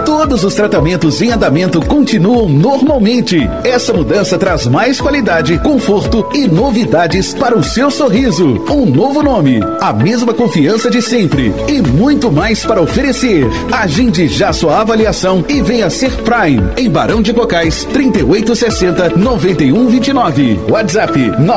Todos os tratamentos em andamento continuam normalmente. Essa mudança traz mais qualidade, conforto e novidades para o seu sorriso. Um novo nome, a mesma confiança de sempre e muito mais para oferecer. Agende já sua avaliação e venha ser Prime em Barão de Cocais, 3860-9129. WhatsApp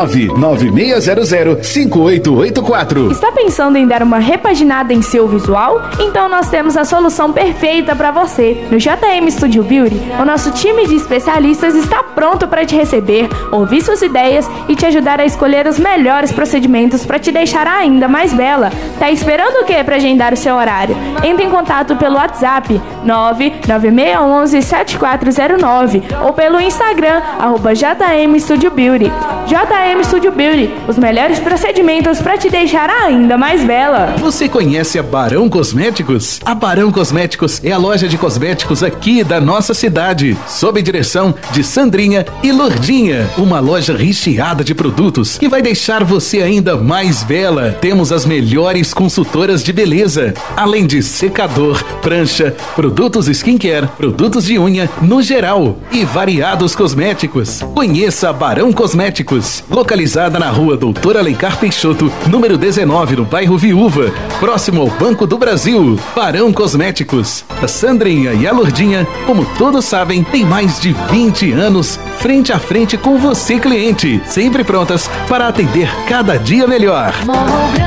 996005884. Está pensando em dar uma repaginada em seu visual? Então nós temos a solução perfeita para você. No JM Studio Beauty, o nosso time de especialistas está pronto para te receber, ouvir suas ideias e te ajudar a escolher os melhores procedimentos para te deixar ainda mais bela. Tá esperando o que para agendar o seu horário? Entre em contato pelo WhatsApp 99611-7409 ou pelo Instagram @JM Studio Beauty. JM Studio Beauty, os melhores procedimentos para te deixar ainda mais bela. Você conhece a Barão Cosméticos? A Barão Cosméticos é a loja de cosméticos aqui da nossa cidade, sob direção de Sandrinha e Lourdinha. Uma loja recheada de produtos que vai deixar você ainda mais bela. Temos as melhores consultoras de beleza, além de secador, prancha, produtos skincare, produtos de unha no geral e variados cosméticos. Conheça a Barão Cosméticos, localizada na rua Doutor Alencar Peixoto, número 19, no bairro Viúva, próximo ao Banco do Brasil. Barão Cosméticos. A Sandrinha e a Lourdinha, como todos sabem, tem mais de 20 anos frente a frente com você, cliente, sempre prontas para atender cada dia melhor.